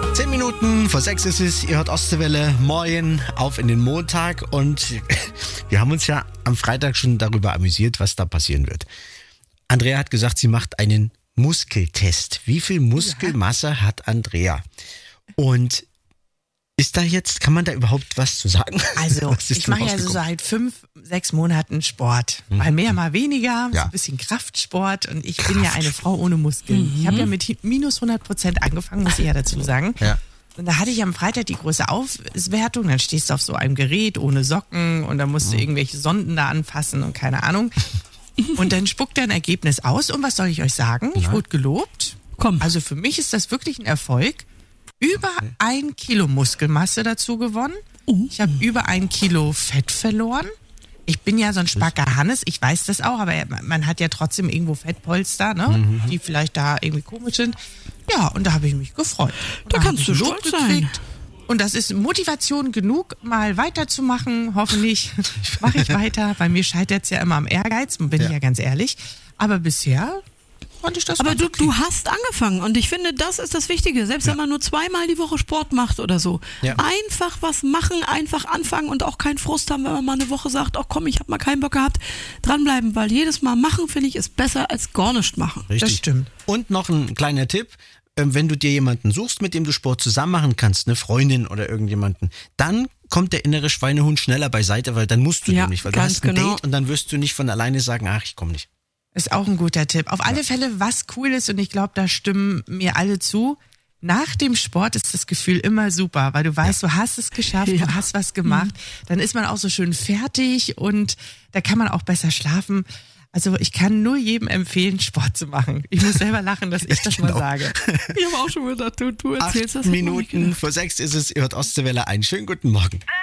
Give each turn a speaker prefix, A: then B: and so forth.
A: 10:10 ist es, ihr hört Ostseewelle, Moin, auf in den Montag und wir haben uns ja am Freitag schon darüber amüsiert, was da passieren wird. Andrea hat gesagt, sie macht einen Muskeltest. Wie viel Muskelmasse hat Andrea? Und kann man da überhaupt was zu sagen?
B: Also, ich mache ja so seit 5-6 Monaten Sport. Mal mehr, mal weniger, so ein bisschen Kraftsport und ich bin ja eine Frau ohne Muskeln. Ich habe ja mit minus 100% angefangen, muss ich ja dazu sagen. Ja. Und da hatte ich am Freitag die große Auswertung, dann stehst du auf so einem Gerät ohne Socken und dann musst du irgendwelche Sonden da anfassen und keine Ahnung. Und dann spuckt er ein Ergebnis aus und was soll ich euch sagen? Ich wurde gelobt. Also für mich ist das wirklich ein Erfolg. Über 1 Kilo Muskelmasse dazu gewonnen. Ich habe über 1 Kilo Fett verloren. Ich bin ja so ein Spacker Hannes, ich weiß das auch, aber man hat ja trotzdem irgendwo Fettpolster, ne? Die vielleicht da irgendwie komisch sind. Ja, und da habe ich mich gefreut.
C: Da kannst du stolz sein.
B: Und das ist Motivation genug, mal weiterzumachen. Hoffentlich mache ich weiter. Bei mir scheitert es ja immer am Ehrgeiz, bin ich ja ganz ehrlich. Aber bisher konnte ich das.
C: Aber du hast angefangen und ich finde, das ist das Wichtige. Selbst wenn man nur 2-mal die Woche Sport macht oder so. Ja. Einfach was machen, einfach anfangen und auch keinen Frust haben, wenn man mal eine Woche sagt, ach komm, ich habe mal keinen Bock gehabt. Dranbleiben, weil jedes Mal machen, finde ich, ist besser als gar nicht machen.
A: Richtig.
B: Das stimmt.
A: Und noch ein kleiner Tipp. Wenn du dir jemanden suchst, mit dem du Sport zusammen machen kannst, eine Freundin oder irgendjemanden, dann kommt der innere Schweinehund schneller beiseite, weil dann musst du nicht, weil du hast ein Date und dann wirst du nicht von alleine sagen, ach, ich komme nicht.
B: Ist auch ein guter Tipp. Auf alle Fälle, was cool ist, und ich glaube, da stimmen mir alle zu, nach dem Sport ist das Gefühl immer super, weil du weißt, du hast es geschafft, du hast was gemacht, dann ist man auch so schön fertig und da kann man auch besser schlafen. Also ich kann nur jedem empfehlen, Sport zu machen. Ich muss selber lachen, dass ich das mal sage.
C: Ich habe auch schon gedacht, du erzählst das.
A: 8:06 ist es, ihr hört Ostseewelle, einen schönen guten Morgen.